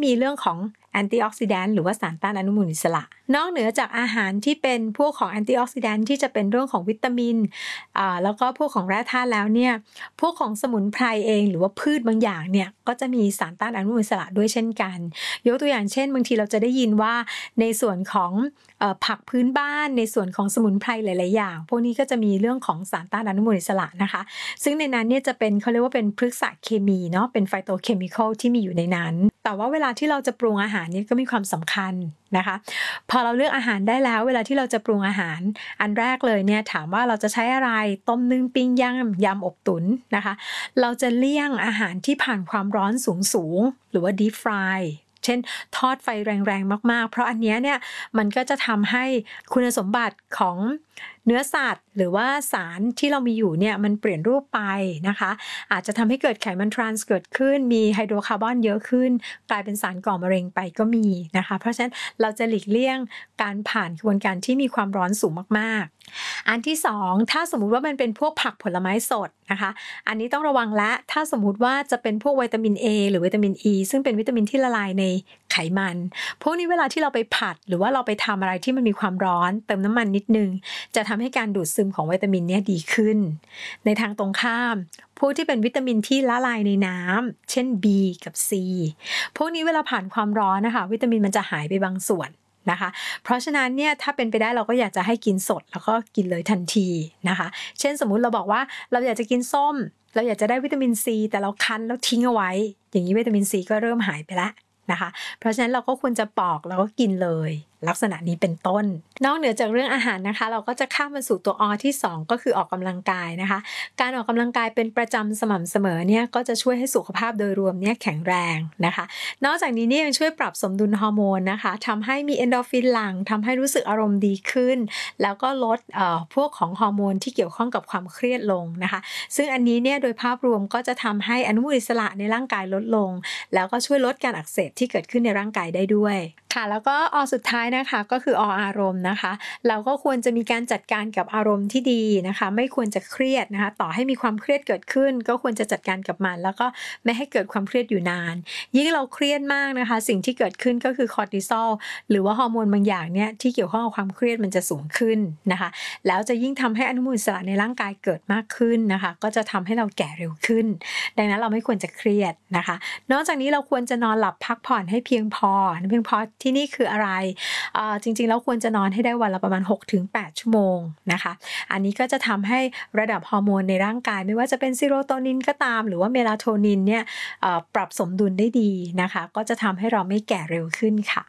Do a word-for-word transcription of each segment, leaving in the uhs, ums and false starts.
มีเรื่องของแอนตี้ออกซิแดนต์หรือว่าสารต้านอนุมูลอิสระนอกเหนือจากอาหารที่เป็นพวกของแอนตี้ออกซิแดนต์ที่จะเป็นเรื่องของวิตามินอ่าแล้วก็พวกของแร่ธาตุแล้วเนี่ยพวกของสมุนไพรเองหรือว่าพืชบางอย่างเนี่ยก็จะมีสารต้านอนุมูลอิสระด้วยเช่นกันยกตัวอย่างเช่นบางทีเราจะได้ยินว่าในส่วนของเอ่อผักพื้นบ้านในส่วนของสมุนไพรหลายๆอย่างพวกนี้ก็จะมีเรื่องของสารต้านอนุมูลอิสระนะคะซึ่งในนั้นเนี่ยจะเป็นเขาเรียกว่าเป็นพฤกษเคมีเนาะเป็นไฟโตเคมีคอลที่มีอยู่ในนั้นแต่ว่าเวลาที่เราจะปรุงอาหารเนี่ยก็มีความสำคัญนะคะพอเราเลือกอาหารได้แล้วเวลาที่เราจะปรุงอาหารอันแรกเลยเนี่ยถามว่าเราจะใช้อะไรต้มนึ่งปิ้งย่างยำอบตุ๋นนะคะเราจะเลี่ยงอาหารที่ผ่านความร้อนสูงๆหรือว่า deep fry เช่นทอดไฟแรงๆมากๆเพราะอันนี้เนี่ยมันก็จะทำให้คุณสมบัติของเนื้อสัตว์หรือว่าสารที่เรามีอยู่เนี่ยมันเปลี่ยนรูปไปนะคะอาจจะทำให้เกิดไขมันทรานส์เกิดขึ้นมีไฮโดรคาร์บอนเยอะขึ้นกลายเป็นสารก่อมะเร็งไปก็มีนะคะเพราะฉะนั้นเราจะหลีกเลี่ยงการผ่านกระบวนการที่มีความร้อนสูงมากๆอันที่สองถ้าสมมุติว่ามันเป็นพวกผักผลไม้สดนะคะอันนี้ต้องระวังและถ้าสมมุติว่าจะเป็นพวกวิตามิน A หรือวิตามิน E ซึ่งเป็นวิตามินที่ละลายในไขมันพวกนี้เวลาที่เราไปผัดหรือว่าเราไปทำอะไรที่มันมีความร้อนเติมน้ำมันนิดนึงจะทำให้การดูดซึมของวิตามินเนี่ยดีขึ้นในทางตรงข้ามพวกที่เป็นวิตามินที่ละลายในน้ำเช่น B กับ C พวกนี้เวลาผ่านความร้อนนะคะวิตามินมันจะหายไปบางส่วนนะคะเพราะฉะนั้นเนี่ยถ้าเป็นไปได้เราก็อยากจะให้กินสดแล้วก็กินเลยทันทีนะคะเช่นสมมุติเราบอกว่าเราอยากจะกินส้มเราอยากจะได้วิตามิน C แต่เราคั้นแล้วทิ้งเอาไว้อย่างนี้วิตามิน C ก็เริ่มหายไปแล้วนะคะเพราะฉะนั้นเราก็ควรจะปอกแล้วก็กินเลยลักษณะนี้เป็นต้นนอกเหนือจากเรื่องอาหารนะคะเราก็จะข้ามมาสู่ตัวอที่สองก็คือออกกำลังกายนะคะการออกกำลังกายเป็นประจำสม่ำเสมอเนี่ยก็จะช่วยให้สุขภาพโดยรวมเนี่ยแข็งแรงนะคะนอกจากนี้เนี่ยยังช่วยปรับสมดุลฮอร์โมนนะคะทำให้มีเอนโดรฟินหลั่งทำให้รู้สึกอารมณ์ดีขึ้นแล้วก็ลดเอ่อพวกของฮอร์โมนที่เกี่ยวข้องกับความเครียดลงนะคะซึ่งอันนี้เนี่ยโดยภาพรวมก็จะทำให้อนุมูลอิสระในร่างกายลดลงแล้วก็ช่วยลดการอักเสบที่เกิดขึ้นในร่างกายได้ด้วยค่ะแล้วก็อสุดท้ายนะคะก็คือออารมณ์นะคะเราก็ควรจะมีการจัดการกับอารมณ์ที่ดีนะคะไม่ควรจะเครียดนะคะต่อให้มีความเครียดเกิดขึ้นก็ควรจะจัดการกับมันแล้วก็ไม่ให้เกิดความเครียดอยู่นานยิ่งเราเครียดมากนะคะสิ่งที่เกิดขึ้นก็คือคอร์ติซอลหรือว่าฮอร์โมนบางอย่างเนี่ยที่เกี่ยวข้องกับความเครียดมันจะสูงขึ้นนะคะแล้วจะยิ่งทำให้อนุมูลอิสระในร่างกายเกิดมากขึ้นนะคะก็จะทำให้เราแก่เร็วขึ้นดังนั้นเราไม่ควรจะเครียดนะคะนอกจากนี้เราควรจะนอนหลับพักผ่อนให้เพียงพอเพียงพอที่นี่คืออะไรเอ่อจริงๆแล้วควรจะนอนให้ได้วันละประมาณ หกถึงแปด ชั่วโมงนะคะอันนี้ก็จะทำให้ระดับฮอร์โมนในร่างกายไม่ว่าจะเป็นซีโรโทนินก็ตามหรือว่าเมลาโทนินเนี่ยเอ่อปรับสมดุลได้ดีนะคะก็จะทำให้เราไม่แก่เร็วขึ้นค่ะ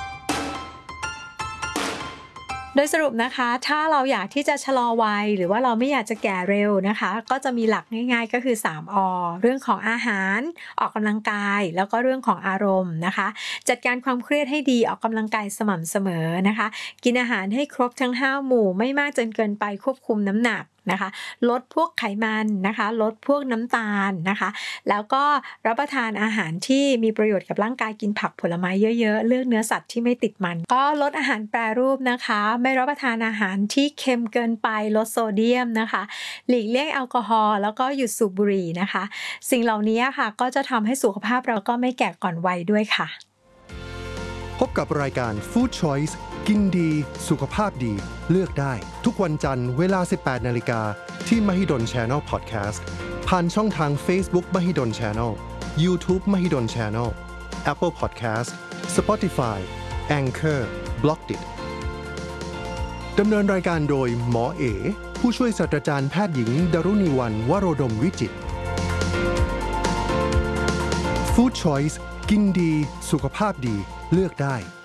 โดยสรุปนะคะถ้าเราอยากที่จะชะลอวัยหรือว่าเราไม่อยากจะแก่เร็วนะคะก็จะมีหลักง่ายๆก็คือสามอเรื่องของอาหารออกกำลังกายแล้วก็เรื่องของอารมณ์นะคะจัดการความเครียดให้ดีออกกำลังกายสม่ำเสมอนะคะกินอาหารให้ครบทั้งห้าหมู่ไม่มากจนเกินไปควบคุมน้ำหนักนะคะลดพวกไขมันนะคะลดพวกน้ำตาลนะคะแล้วก็รับประทานอาหารที่มีประโยชน์กับร่างกายกินผักผลไม้เยอะๆเลือกเนื้อสัตว์ที่ไม่ติดมันก็ลดอาหารแปรรูปนะคะไม่รับประทานอาหารที่เค็มเกินไปลดโซเดียมนะคะหลีกเลี่ยงแอลกอฮอล์แล้วก็หยุดสูบบุหรี่นะคะสิ่งเหล่านี้ค่ะก็จะทำให้สุขภาพเราก็ไม่แก่ก่อนวัยด้วยค่ะพบกับรายการ Food Choice กินดีสุขภาพดีเลือกได้ทุกวันจันทร์เวลา สิบแปดนาฬิกา ที่ Mahidol Channel Podcast ผ่านช่องทาง Facebook Mahidol Channel YouTube Mahidol Channel Apple Podcast Spotify Anchor Blockdit ดำเนินรายการโดยหมอเอผู้ช่วยศาสตราจารย์แพทย์หญิงดรุณีวรรณวโรดมวิจิตร Food Choice กินดีสุขภาพดีเลือกได้